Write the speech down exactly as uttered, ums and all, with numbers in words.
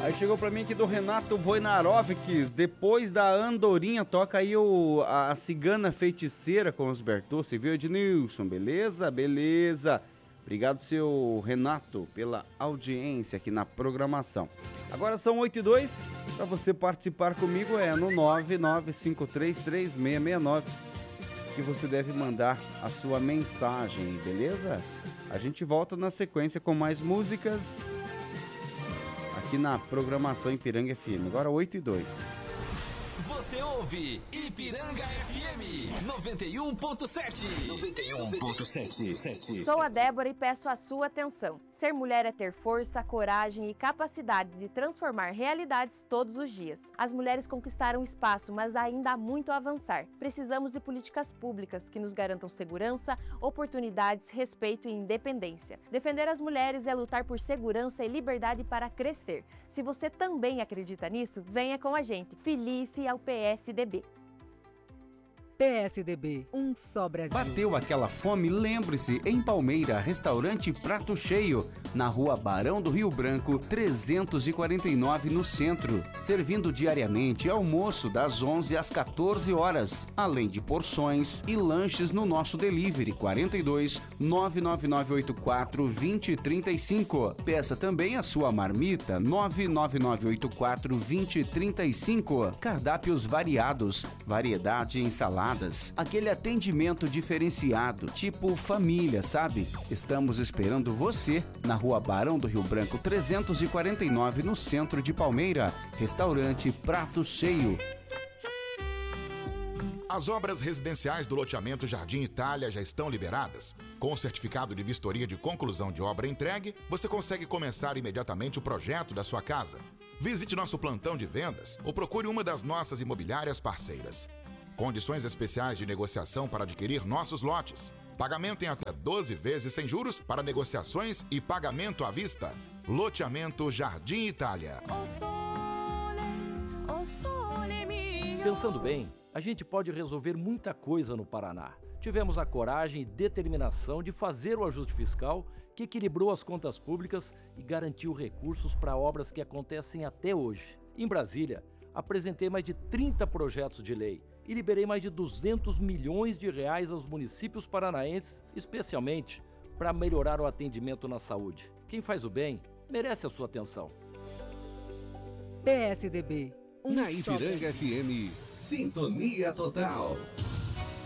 Aí chegou pra mim aqui do Renato Voinarovics, depois da Andorinha, toca aí o, a, a Cigana Feiticeira com os Bertossi, viu, Ednilson? Beleza? Beleza. Obrigado, seu Renato, pela audiência aqui na programação. Agora são oito e dois, para você participar comigo é no nove nove cinco três três seis seis nove que você deve mandar a sua mensagem, beleza? A gente volta na sequência com mais músicas aqui na programação Ipiranga F M. Agora oito e dois. Você ouve Ipiranga F M noventa e um ponto sete. noventa e um ponto sete. Sou a Débora e peço a sua atenção. Ser mulher é ter força, coragem e capacidade de transformar realidades todos os dias. As mulheres conquistaram espaço, mas ainda há muito a avançar. Precisamos de políticas públicas que nos garantam segurança, oportunidades, respeito e independência. Defender as mulheres é lutar por segurança e liberdade para crescer. Se você também acredita nisso, venha com a gente. Felice ao P S D B. P S D B, um só Brasil. Bateu aquela fome? Lembre-se, em Palmeira, restaurante Prato Cheio, na rua Barão do Rio Branco, trezentos e quarenta e nove, no centro. Servindo diariamente almoço das onze às quatorze horas, além de porções e lanches no nosso delivery quarenta e dois, nove nove nove oito quatro, dois zero três cinco. Peça também a sua marmita nove nove nove oito quatro, dois zero três cinco. Cardápios variados, variedade em salada, aquele atendimento diferenciado, tipo família, sabe? Estamos esperando você na rua Barão do Rio Branco, trezentos e quarenta e nove, no centro de Palmeira. Restaurante Prato Cheio. As obras residenciais do loteamento Jardim Itália já estão liberadas. Com o certificado de vistoria de conclusão de obra entregue, você consegue começar imediatamente o projeto da sua casa. Visite nosso plantão de vendas ou procure uma das nossas imobiliárias parceiras. Condições especiais de negociação para adquirir nossos lotes. Pagamento em até doze vezes sem juros para negociações e pagamento à vista. Loteamento Jardim Itália. Pensando bem, a gente pode resolver muita coisa no Paraná. Tivemos a coragem e determinação de fazer o ajuste fiscal que equilibrou as contas públicas e garantiu recursos para obras que acontecem até hoje. Em Brasília, apresentei mais de trinta projetos de lei e liberei mais de duzentos milhões de reais aos municípios paranaenses, especialmente para melhorar o atendimento na saúde. Quem faz o bem merece a sua atenção. P S D B. Um na Ipiranga F M, Sintonia Total.